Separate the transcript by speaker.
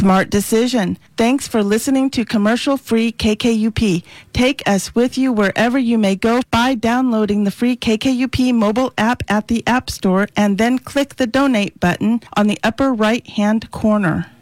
Speaker 1: Smart decision. Thanks for listening to commercial-free KKUP. Take us with you wherever you may go by downloading the free KKUP mobile app at the App Store and then click the donate button on the upper right-hand corner.